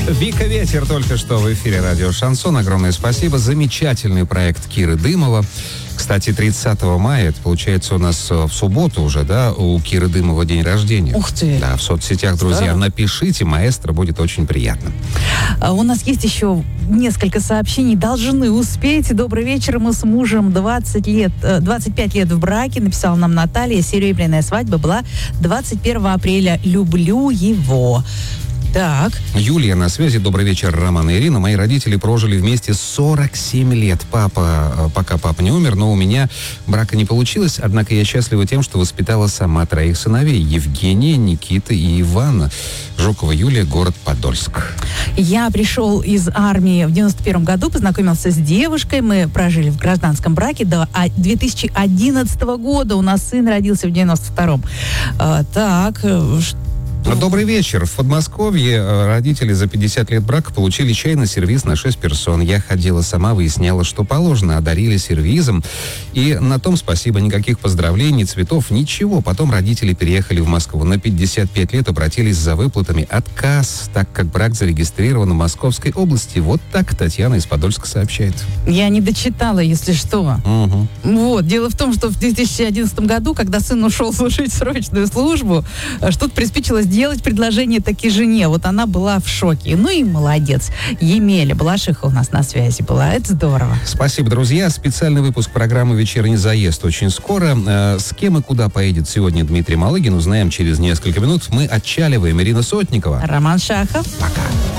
Вика Ветер только что в эфире радио «Шансон». Огромное спасибо. Замечательный проект Киры Дымова. Кстати, 30 мая, это получается у нас в субботу уже, да, у Киры Дымова день рождения. Ух ты! Да, в соцсетях, друзья, Здорово. напишите, маэстро, будет очень приятно. У нас есть еще несколько сообщений. Должны успеть. Добрый вечер. Мы с мужем 25 лет в браке. Написала нам Наталья. Серебряная свадьба была 21 апреля. Люблю его. Так. Юлия на связи. Добрый вечер, Роман и Ирина. Мои родители прожили вместе 47 лет. Пока папа не умер, но у меня брака не получилось. Однако я счастлива тем, что воспитала сама 3 сыновей. Евгения, Никита и Ивана. Жукова Юлия, город Подольск. Я пришел из армии в 91 году, познакомился с девушкой. Мы прожили в гражданском браке до 2011 года. У нас сын родился в 92-м. Добрый вечер. В Подмосковье родители за 50 лет брака получили чайный сервиз на 6 персон. Я ходила сама, выясняла, что положено, одарили сервизом. И на том спасибо, никаких поздравлений, цветов, ничего. Потом родители переехали в Москву. На 55 лет обратились за выплатами. Отказ, так как брак зарегистрирован в Московской области. Вот так Татьяна из Подольска сообщает. Я не дочитала, если что. Угу. Вот. Дело в том, что в 2011 году, когда сын ушел служить в срочную службу, что-то приспичило сделать предложение таки жене. Вот она была в шоке. Ну и молодец. Емеля Балашиха у нас на связи была. Это здорово. Спасибо, друзья. Специальный выпуск программы «Вечерний заезд» очень скоро. С кем и куда поедет сегодня Дмитрий Малыгин, узнаем через несколько минут. Мы отчаливаем. Ирина Сотникова. Роман Шахов. Пока.